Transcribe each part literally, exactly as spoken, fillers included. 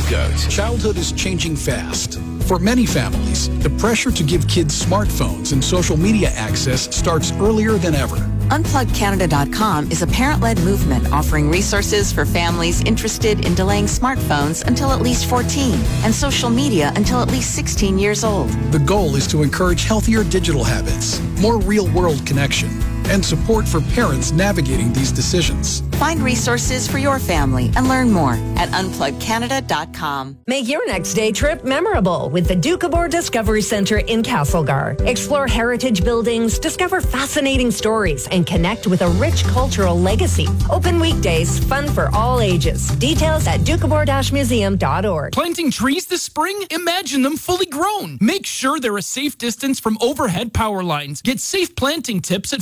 The GOAT. Childhood is changing fast. For many families, the pressure to give kids smartphones and social media access starts earlier than ever. unplug canada dot com is a parent-led movement offering resources for families interested in delaying smartphones until at least fourteen and social media until at least sixteen years old. The goal is to encourage healthier digital habits, more real-world connection, and support for parents navigating these decisions. Find resources for your family and learn more at unplug canada dot com. Make your next day trip memorable with the Doukhobor Discovery Centre in Castlegar. Explore heritage buildings, discover fascinating stories, and connect with a rich cultural legacy. Open weekdays, fun for all ages. Details at doukhobor dash museum dot org. Planting trees this spring? Imagine them fully grown. Make sure they're a safe distance from overhead power lines. Get safe planting tips at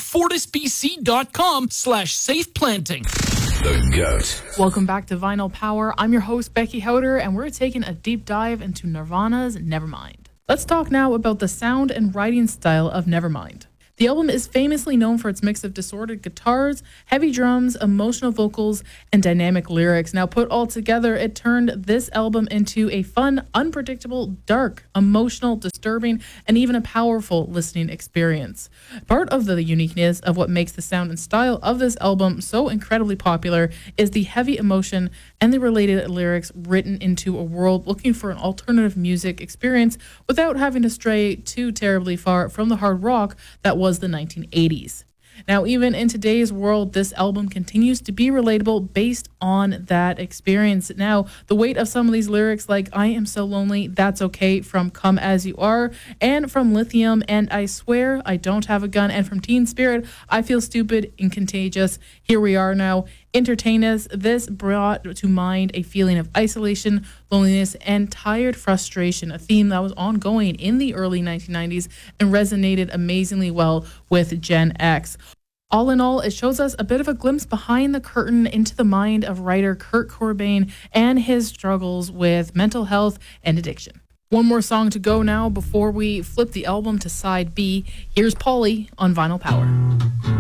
fortisbc.com slash safe planting. The GOAT. Welcome back to Vinyl Power. I'm your host, Becky Howder, and we're taking a deep dive into Nirvana's Nevermind. Let's talk now about the sound and writing style of Nevermind. The album is famously known for its mix of distorted guitars, heavy drums, emotional vocals, and dynamic lyrics. Now, put all together, it turned this album into a fun, unpredictable, dark, emotional, disturbing, and even a powerful listening experience. Part of the uniqueness of what makes the sound and style of this album so incredibly popular is the heavy emotion and the related lyrics written into a world looking for an alternative music experience without having to stray too terribly far from the hard rock that was the nineteen eighties. Now, even in today's world, this album continues to be relatable based on that experience. Now, the weight of some of these lyrics, like I Am So Lonely, That's Okay, from Come As You Are, and from Lithium, and I Swear I Don't Have a Gun, and from Teen Spirit, I Feel Stupid and Contagious, Here We Are Now, entertain us. This brought to mind a feeling of isolation, loneliness, and tired frustration, a theme that was ongoing in the early nineteen nineties and resonated amazingly well with Gen X. All in all, it shows us a bit of a glimpse behind the curtain into the mind of writer Kurt Cobain and his struggles with mental health and addiction. One more song to go now before we flip the album to side B. Here's Polly on Vinyl Power.